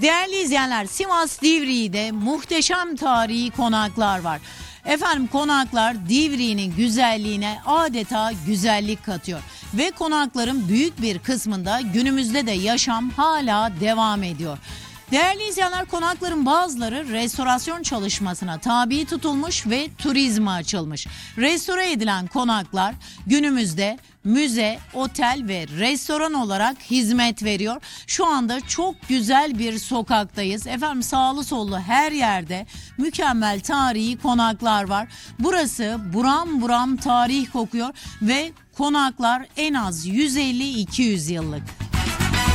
Değerli izleyenler, Sivas Divriği'de muhteşem tarihi konaklar var. Efendim, konaklar Divriği'nin güzelliğine adeta güzellik katıyor. Ve konakların büyük bir kısmında günümüzde de yaşam hala devam ediyor. Değerli izleyenler, konakların bazıları restorasyon çalışmasına tabi tutulmuş ve turizme açılmış. Restore edilen konaklar günümüzde müze, otel ve restoran olarak hizmet veriyor. Şu anda çok güzel bir sokaktayız. Efendim, sağlı sollu her yerde mükemmel tarihi konaklar var. Burası buram buram tarih kokuyor ve konaklar en az 150-200 yıllık.